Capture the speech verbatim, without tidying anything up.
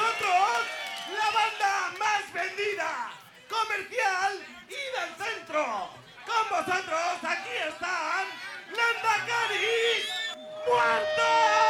vosotros, la banda más vendida, comercial y del centro. Con vosotros, aquí están, Lendacaris Muertos.